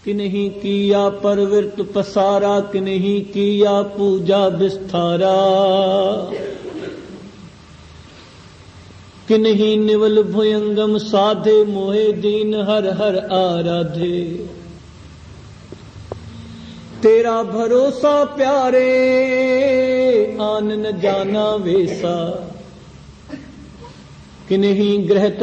किन्हीं किया परवृत्त पसारा, किन्हीं किया पूजा विस्तारा। किन्हीं निवल भुयंगम साधे, मोहे दीन हर हर आराधे। तेरा भरोसा प्यारे, आन न जाना वेसा। किन्हीं ग्रह